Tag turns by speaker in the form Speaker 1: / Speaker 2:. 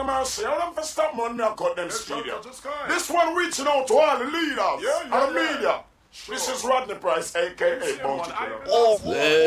Speaker 1: mercy. I don't stop man, me I cut them studio. This one reaching out to all the leaders and the media. Sure. This is Rodney Price, a.k.a. Bounty Killer.
Speaker 2: Oh,